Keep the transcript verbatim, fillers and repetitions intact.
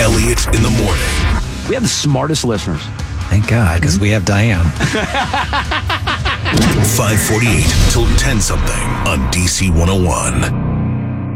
Elliott in the morning. We have the smartest listeners. Thank God, because we have Diane. five forty-eight till ten something on D C one oh one.